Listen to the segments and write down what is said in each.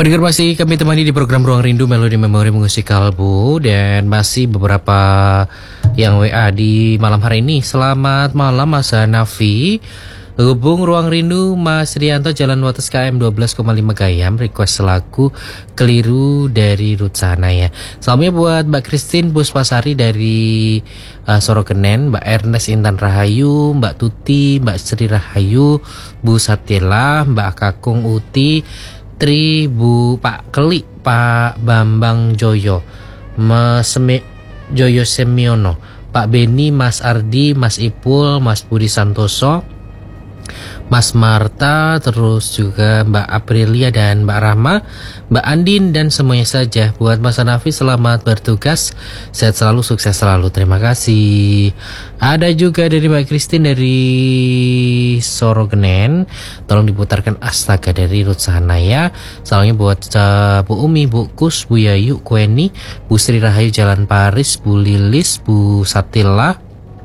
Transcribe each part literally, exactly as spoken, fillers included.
Pendengar, masih kami temani di program Ruang Rindu Melodi Memori Mengusik Kalbu. Dan masih beberapa yang W A di malam hari ini. Selamat malam Mas Hanafi. Hubung Ruang Rindu Mas Rianto, Jalan Wates K M dua belas koma lima Gayam. Request lagu Keliru dari Ruth Sahanaya. Salamnya buat Mbak Christine Puspasari dari uh, Sorokenen, Mbak Ernest Intan Rahayu, Mbak Tuti, Mbak Sri Rahayu, Bu Satila, Mbak Kakung Uti, Tri, Bu Pak Keli, Pak Bambang Joyo, Mas Semi, Joyo Semiono, Pak Beni, Mas Ardi, Mas Ipul, Mas Budi Santoso, Mas Marta, terus juga Mbak Aprilia dan Mbak Rahma, Mbak Andin, dan semuanya saja. Buat Mas Hanafi, selamat bertugas, sehat selalu, sukses selalu, terima kasih. Ada juga dari Mbak Christine dari Sorogenen, tolong diputarkan Astaga dari Ruth Sahanaya. Salamnya buat uh, Bu Umi, Bu Kus, Bu Yayu, Kueni, Bu Sri Rahayu Jalan Paris, Bu Lilis, Bu Satila,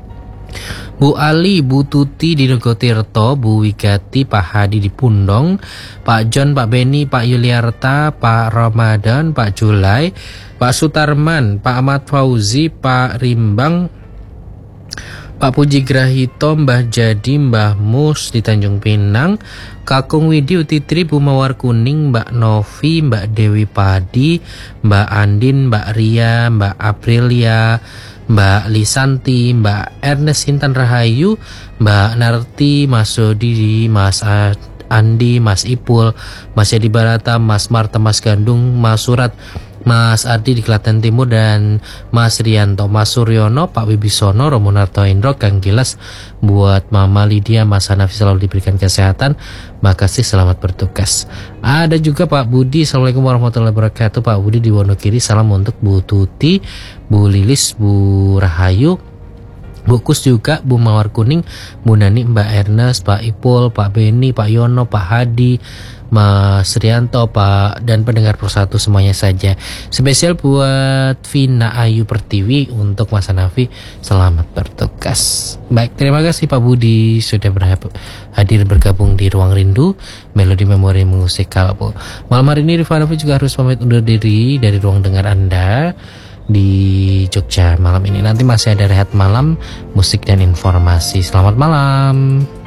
Bu Ali, Bu Tuti di Nogotirto, Bu Wigati, Pak Hadi di Pundong, Pak John, Pak Beni, Pak Yuliarta, Pak Ramadan, Pak Julai, Pak Sutarman, Pak Ahmad Fauzi, Pak Rimbang, Pak Puji Grahito, Mbah Jadi, Mbah Mus di Tanjung Pinang, Kakung Widi Utitri, Bu Mawar Kuning, Mbak Novi, Mbak Dewi Padi, Mbak Andin, Mbak Ria, Mbak Aprilia, Mbak Lisanti, Mbak Ernest Intan Rahayu, Mbak Narti, Mas Sodi, Mas Andi, Mas Ipul, Mas Yadi Barata, Mas Marta, Mas Gandung, Mas Surat, Mas Ardi di Klaten Timur, dan Mas Rianto, Mas Suryono, Pak Wibisono, Romo Narto Indro, Kang Gilas. Buat Mama Lydia, Mas Hanafi selalu diberikan kesehatan. Makasih, selamat bertugas. Ada juga Pak Budi, Assalamualaikum warahmatullahi wabarakatuh. Pak Budi di Wonogiri, salam untuk Bu Tuti, Bu Lilis, Bu Rahayu, Bu Kus juga, Bu Mawar Kuning, Bu Nani, Mbak Ernest, Pak Ipul, Pak Beni, Pak Yono, Pak Hadi, Mas Rianto, Pak, dan pendengar persatu semuanya saja. Spesial buat Vina Ayu Pertiwi, untuk Mas Hanafi, selamat bertugas. Baik, terima kasih Pak Budi sudah hadir bergabung di Ruang Rindu Melodi Memori Mengusik Kalbu. Malam hari ini Rifan Hanafi juga harus pamit undur diri dari ruang dengar Anda di Jogja malam ini. Nanti masih ada rehat malam, musik dan informasi. Selamat malam.